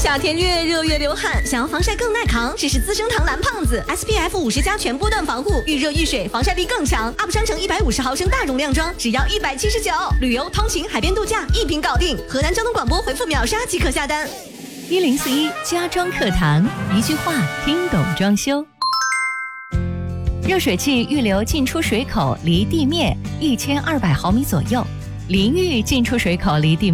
夏天越热越流汗，想要防晒更耐扛，试试资生堂蓝胖子 SPF 50+全波段防护，遇热遇水，防晒力更强。UP 商城150毫升大容量装，只要179。旅游、通勤、海边度假一瓶搞定。河南交通广播回复秒杀即可下单。 1041家装课堂，一句话听懂装修。热水器预留进出水口离地面1200毫米左右，淋浴进出水口离地面